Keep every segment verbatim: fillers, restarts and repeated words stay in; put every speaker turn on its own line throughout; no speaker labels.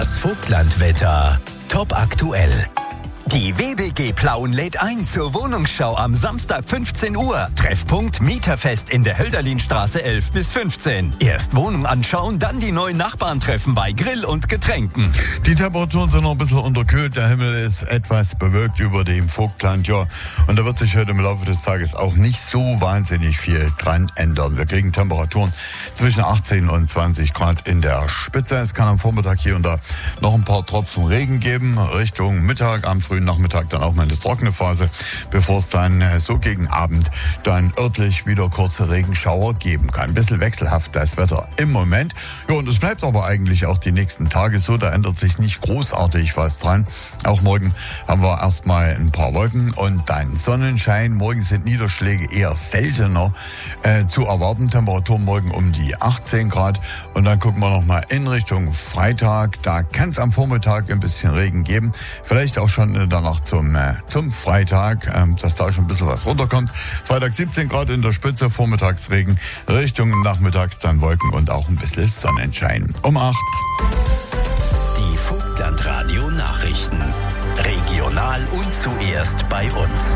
Das Vogtlandwetter. Top aktuell. Die W B G Plauen lädt ein zur Wohnungsschau am Samstag fünfzehn Uhr. Treffpunkt Mieterfest in der Hölderlinstraße elf bis fünfzehn. Erst Wohnung anschauen, dann die neuen Nachbarn treffen bei Grill und Getränken.
Die Temperaturen sind noch ein bisschen unterkühlt. Der Himmel ist etwas bewölkt über dem Vogtland. Ja, und da wird sich heute im Laufe des Tages auch nicht so wahnsinnig viel dran ändern. Wir kriegen Temperaturen zwischen achtzehn und zwanzig Grad in der Spitze. Es kann am Vormittag hier und da noch ein paar Tropfen Regen geben. Richtung Mittag, am frühen Nachmittag dann auch mal eine trockene Phase, bevor es dann äh, so gegen Abend dann örtlich wieder kurze Regenschauer geben kann. Ein bisschen wechselhaft das Wetter im Moment. Ja, und es bleibt aber eigentlich auch die nächsten Tage so. Da ändert sich nicht großartig was dran. Auch morgen haben wir erstmal ein paar Wolken und dann Sonnenschein. Morgen sind Niederschläge eher seltener äh, zu erwarten. Temperaturen morgen um die achtzehn Grad. Und dann gucken wir nochmal in Richtung Freitag. Da kann es am Vormittag ein bisschen Regen geben. Vielleicht auch schon äh, danach zum, äh, zum Freitag, äh, dass da schon ein bisschen was runterkommt. Freitag siebzehn Grad in der Spitze, Vormittagsregen, Richtung Nachmittags dann Wolken und auch ein bisschen Sonnenschein. Um acht.
Die Vogtlandradio Nachrichten. Regional und zuerst bei uns.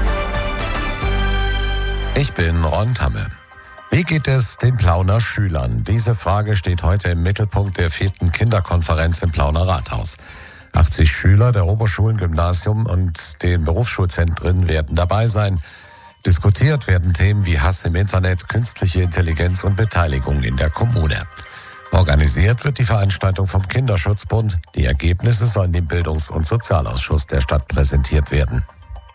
Ich bin Ron Tamme. Wie geht es den Plauner Schülern? Diese Frage steht heute im Mittelpunkt der vierten Kinderkonferenz im Plauner Rathaus. achtzig Schüler der Oberschulen, Gymnasium und den Berufsschulzentren werden dabei sein. Diskutiert werden Themen wie Hass im Internet, künstliche Intelligenz und Beteiligung in der Kommune. Organisiert wird die Veranstaltung vom Kinderschutzbund. Die Ergebnisse sollen dem Bildungs- und Sozialausschuss der Stadt präsentiert werden.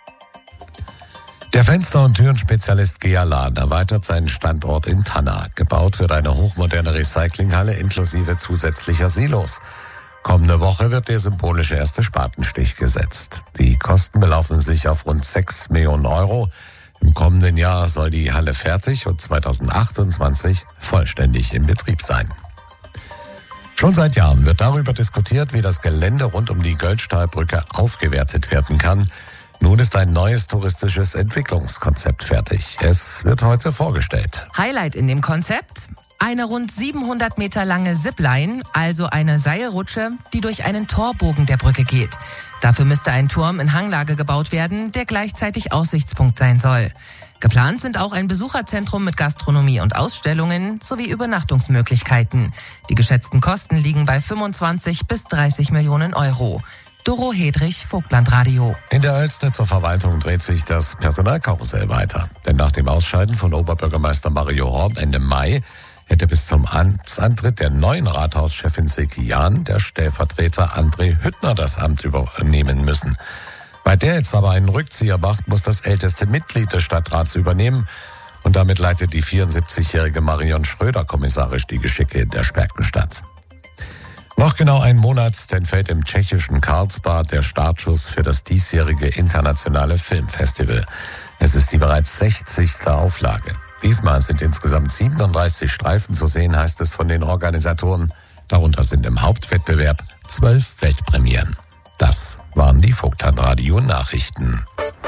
Der Fenster- und Türenspezialist G A Lahn erweitert seinen Standort in Tanna. Gebaut wird eine hochmoderne Recyclinghalle inklusive zusätzlicher Silos. Kommende Woche wird der symbolische erste Spatenstich gesetzt. Die Kosten belaufen sich auf rund sechs Millionen Euro. Im kommenden Jahr soll die Halle fertig und zweitausendachtundzwanzig vollständig in Betrieb sein. Schon seit Jahren wird darüber diskutiert, wie das Gelände rund um die Göldstahlbrücke aufgewertet werden kann. Nun ist ein neues touristisches Entwicklungskonzept fertig. Es wird heute vorgestellt.
Highlight in dem Konzept? Eine rund siebenhundert Meter lange Zipline, also eine Seilrutsche, die durch einen Torbogen der Brücke geht. Dafür müsste ein Turm in Hanglage gebaut werden, der gleichzeitig Aussichtspunkt sein soll. Geplant sind auch ein Besucherzentrum mit Gastronomie und Ausstellungen sowie Übernachtungsmöglichkeiten. Die geschätzten Kosten liegen bei fünfundzwanzig bis dreißig Millionen Euro. Doro Hedrich, Vogtlandradio.
In der Oelsnitzer Verwaltung dreht sich das Personalkarussell weiter. Denn nach dem Ausscheiden von Oberbürgermeister Mario Horn Ende Mai hätte bis zum Amtsantritt der neuen Rathauschefin Silke Jahn der Stellvertreter André Hüttner das Amt übernehmen müssen. Weil der jetzt aber einen Rückzieher macht, muss das älteste Mitglied des Stadtrats übernehmen. Und damit leitet die vierundsiebzigjährige Marion Schröder kommissarisch die Geschicke der Sperkenstadt. Noch genau einen Monat, dann fällt im tschechischen Karlsbad der Startschuss für das diesjährige internationale Filmfestival. Es ist die bereits sechzigste Auflage. Diesmal sind insgesamt siebenunddreißig Streifen zu sehen, heißt es von den Organisatoren. Darunter sind im Hauptwettbewerb zwölf Weltpremieren. Das waren die Vogtlandradio-Nachrichten.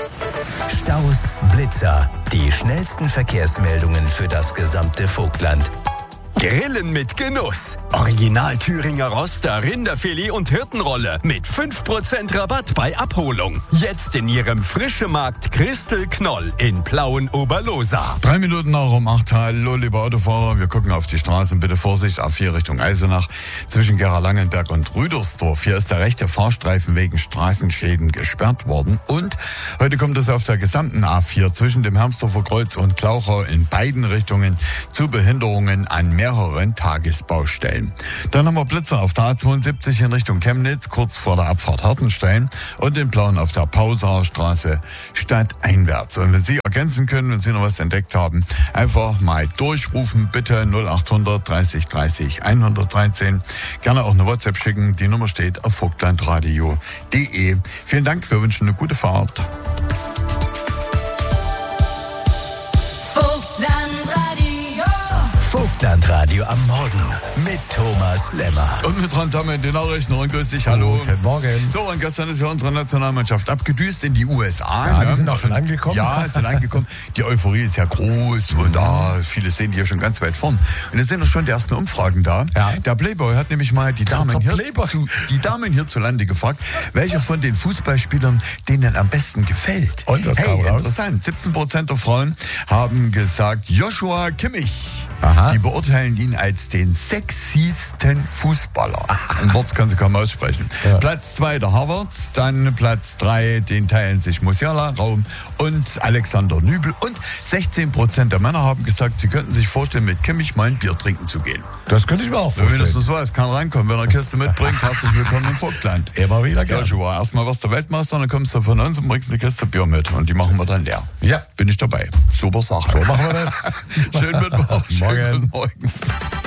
Staus, Blitzer, die schnellsten Verkehrsmeldungen für das gesamte Vogtland. Grillen mit Genuss. Original Thüringer Roster, Rinderfilet und Hirtenrolle mit fünf Prozent Rabatt bei Abholung. Jetzt in Ihrem Frischemarkt Christel Knoll in Plauen-Oberlosa.
Drei Minuten nach um acht. Hallo, liebe Autofahrer. Wir gucken auf die Straßen. Bitte Vorsicht, A vier Richtung Eisenach. Zwischen Gera-Langenberg und Rüdersdorf. Hier ist der rechte Fahrstreifen wegen Straßenschäden gesperrt worden. Und heute kommt es auf der gesamten A vier zwischen dem Hermsdorfer Kreuz und Klauchau in beiden Richtungen zu Behinderungen an mehreren Tagesbaustellen. Dann haben wir Blitzer auf der A zweiundsiebzig in Richtung Chemnitz, kurz vor der Abfahrt Hartenstein, und den Blauen auf der Pausaer Straße stadteinwärts. Und wenn Sie ergänzen können, wenn Sie noch was entdeckt haben, einfach mal durchrufen, bitte null achthundert dreißig dreißig hundertdreizehn. Gerne auch eine WhatsApp schicken. Die Nummer steht auf vogtlandradio punkt de. Vielen Dank, wir wünschen eine gute Fahrt.
Vogtlandradio am Morgen mit Thomas Lemmer.
Und mit dran haben wir die Nachrichten und grüß dich, hallo.
Guten Morgen.
So, und gestern ist ja unsere Nationalmannschaft abgedüst in die U S A.
Ja,
ne?
die sind auch schon angekommen.
Ja, sind angekommen. Die Euphorie ist ja groß und da, viele sehen die ja schon ganz weit vorn. Und jetzt sind doch schon die ersten Umfragen da.
Ja.
Der Playboy hat nämlich mal die Damen, hier
Playboy.
zu, die Damen hierzulande gefragt, welcher von den Fußballspielern denen am besten gefällt.
Und was
hey,
kam raus?
Interessant. siebzehn Prozent der Frauen haben gesagt Joshua Kimmich.
Aha.
Die beurteilen ihn als den sexiesten Fußballer. Ein Wort kann sie kaum aussprechen.
Ja.
Platz zwei der Havertz, dann Platz drei, den teilen sich Musiala, Raum und Alexander Nübel. Und sechzehn Prozent der Männer haben gesagt, sie könnten sich vorstellen, mit Kimmich mal ein Bier trinken zu gehen.
Das könnte ich mir auch
Wenn
vorstellen.
das weiß, kann reinkommen. Wenn er eine Kiste mitbringt, herzlich willkommen im Vogtland.
Immer wieder gerne.
Joshua, erstmal was der Weltmeister, dann kommst du von uns und bringst eine Kiste Bier mit. Und die machen wir dann leer.
Ja.
Bin ich dabei. Super Sache.
So machen wir das.
Schönen Mittwoch.
Morgen.
Schönen guten Morgen.